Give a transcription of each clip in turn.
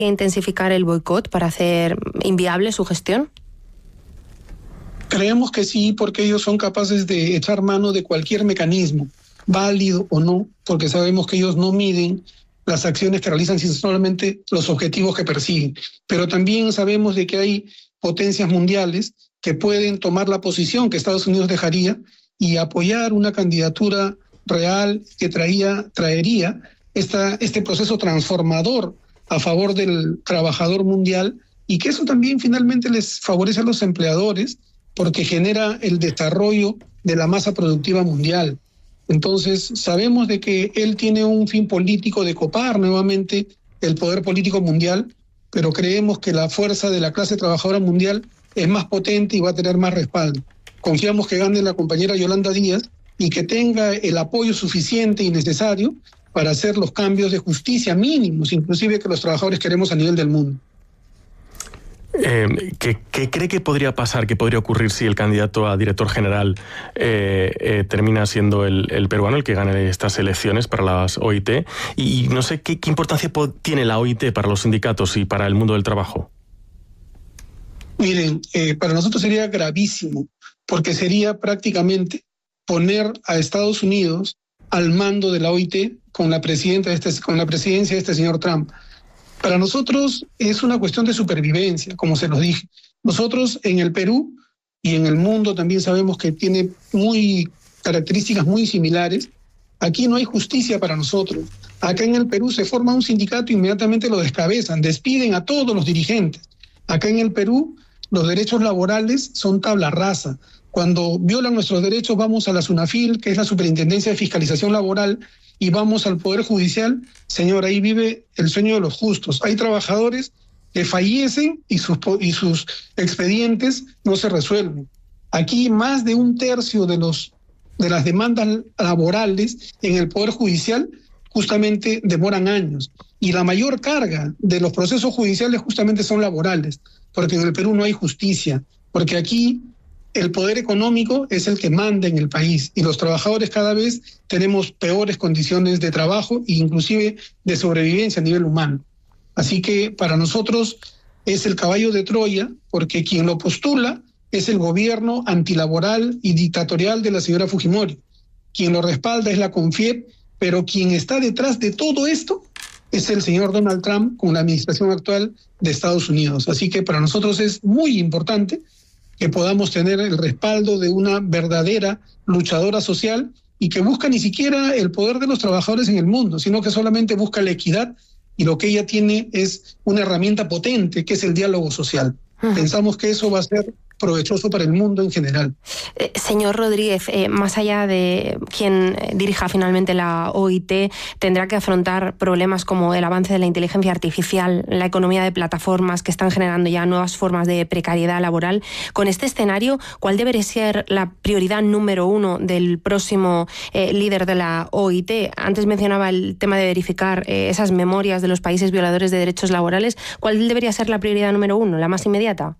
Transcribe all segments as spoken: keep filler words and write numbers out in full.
intensificar el boicot para hacer inviable su gestión? Creemos que sí, porque ellos son capaces de echar mano de cualquier mecanismo, válido o no, porque sabemos que ellos no miden las acciones que realizan, sino solamente los objetivos que persiguen. Pero también sabemos de que hay potencias mundiales que pueden tomar la posición que Estados Unidos dejaría y apoyar una candidatura real que traía, traería esta, este proceso transformador a favor del trabajador mundial, y que eso también finalmente les favorece a los empleadores porque genera el desarrollo de la masa productiva mundial. Entonces sabemos de que él tiene un fin político de copar nuevamente el poder político mundial, pero creemos que la fuerza de la clase trabajadora mundial es más potente y va a tener más respaldo. Confiamos que gane la compañera Yolanda Díaz y que tenga el apoyo suficiente y necesario para hacer los cambios de justicia mínimos, inclusive que los trabajadores queremos a nivel del mundo. Eh, ¿qué, ¿Qué cree que podría pasar, qué podría ocurrir si el candidato a director general eh, eh, termina siendo el, el peruano, el que gane estas elecciones para las O I T? Y, y no sé qué, qué importancia tiene la O I T para los sindicatos y para el mundo del trabajo. Miren, eh, para nosotros sería gravísimo, porque sería prácticamente poner a Estados Unidos al mando de la O I T con la presidenta de este, con la presidencia de este señor Trump. Para nosotros es una cuestión de supervivencia, como se los dije. Nosotros en el Perú y en el mundo también sabemos que tiene muy características muy similares. Aquí no hay justicia para nosotros. Acá en el Perú se forma un sindicato, inmediatamente lo descabezan, despiden a todos los dirigentes. Acá en el Perú los derechos laborales son tabla rasa. Cuando violan nuestros derechos vamos a la SUNAFIL, que es la Superintendencia de Fiscalización Laboral, y vamos al Poder Judicial. Señor, ahí vive el sueño de los justos. Hay trabajadores que fallecen y sus, y sus expedientes no se resuelven. Aquí más de un tercio de, los, de las demandas laborales en el Poder Judicial justamente demoran años. Y la mayor carga de los procesos judiciales justamente son laborales, porque en el Perú no hay justicia, porque aquí el poder económico es el que manda en el país y los trabajadores cada vez tenemos peores condiciones de trabajo e inclusive de sobrevivencia a nivel humano. Así que para nosotros es el caballo de Troya, porque quien lo postula es el gobierno antilaboral y dictatorial de la señora Fujimori. Quien lo respalda es la CONFIEP, pero quien está detrás de todo esto es el señor Donald Trump con la administración actual de Estados Unidos. Así que para nosotros es muy importante que podamos tener el respaldo de una verdadera luchadora social y que busca ni siquiera el poder de los trabajadores en el mundo, sino que solamente busca la equidad, y lo que ella tiene es una herramienta potente, que es el diálogo social. Uh-huh. Pensamos que eso va a ser provechoso para el mundo en general. Eh, señor Rodríguez, eh, más allá de quien dirija finalmente la O I T, tendrá que afrontar problemas como el avance de la inteligencia artificial, la economía de plataformas que están generando ya nuevas formas de precariedad laboral. Con este escenario, ¿cuál debería ser la prioridad número uno del próximo eh, líder de la O I T? Antes mencionaba el tema de verificar eh, esas memorias de los países violadores de derechos laborales. ¿Cuál debería ser la prioridad número uno, la más inmediata?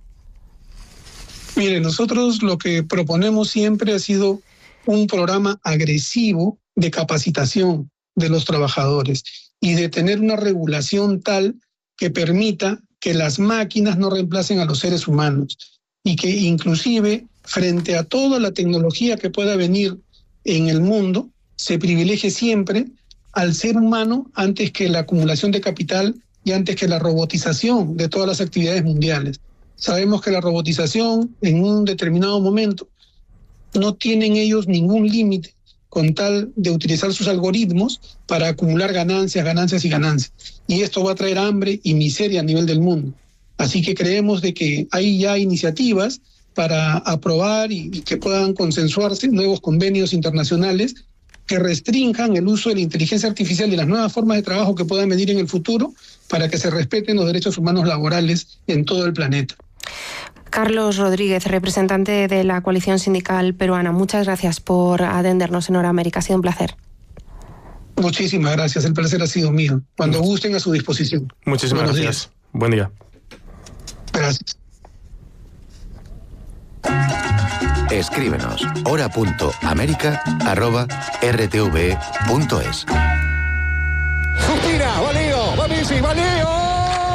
Mire, nosotros lo que proponemos siempre ha sido un programa agresivo de capacitación de los trabajadores y de tener una regulación tal que permita que las máquinas no reemplacen a los seres humanos y que inclusive frente a toda la tecnología que pueda venir en el mundo se privilegie siempre al ser humano antes que la acumulación de capital y antes que la robotización de todas las actividades mundiales. Sabemos que la robotización en un determinado momento no tienen ellos ningún límite con tal de utilizar sus algoritmos para acumular ganancias, ganancias y ganancias. Y esto va a traer hambre y miseria a nivel del mundo. Así que creemos de que hay ya iniciativas para aprobar y, y que puedan consensuarse nuevos convenios internacionales que restrinjan el uso de la inteligencia artificial y las nuevas formas de trabajo que puedan venir en el futuro para que se respeten los derechos humanos laborales en todo el planeta. Carlos Rodríguez, representante de la coalición sindical peruana, muchas gracias por atendernos en Hora América. Ha sido un placer. Muchísimas gracias, el placer ha sido mío. Cuando gusten, a su disposición. Muchísimas Buenos gracias. Días. Buen día. Gracias. Escríbenos hora punto américa arroba r t v punto es. Suspira, va Leo, va Messi, va Leo.